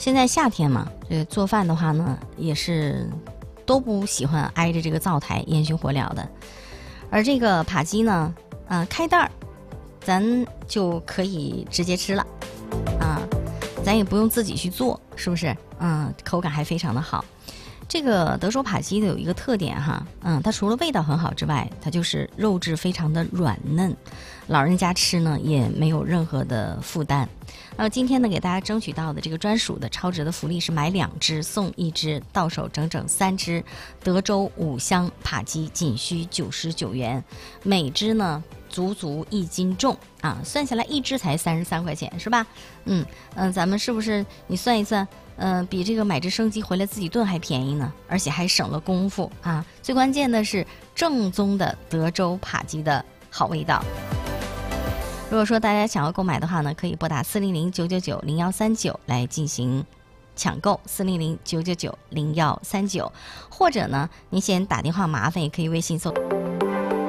现在夏天嘛，这个做饭的话呢，也是都不喜欢挨着这个灶台烟熏火燎的。而这个扒鸡呢，开袋儿，咱就可以直接吃了，咱也不用自己去做，是不是？口感还非常的好。这个德州扒鸡的有一个特点哈，它除了味道很好之外，它就是肉质非常的软嫩，老人家吃呢也没有任何的负担。今天呢给大家争取到的这个专属的超值的福利是买2只送1只，到手整整3只德州5香扒鸡，仅需99元，每只呢足足1斤重算下来1只才33块钱，是吧？咱们是不是你算一算，比这个买只生鸡回来自己炖还便宜呢？而且还省了功夫最关键的是正宗的德州扒鸡的好味道。如果说大家想要购买的话呢，可以拨打400-999-0139来进行抢购，400-999-0139，或者呢，您先打电话麻烦，也可以微信搜。